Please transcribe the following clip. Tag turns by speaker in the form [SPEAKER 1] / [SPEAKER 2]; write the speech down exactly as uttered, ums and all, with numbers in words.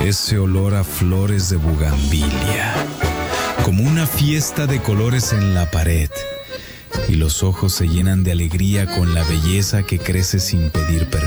[SPEAKER 1] ese olor a flores de bugambilia, como una fiesta de colores en la pared, y los ojos se llenan de alegría con la belleza que crece sin pedir permiso.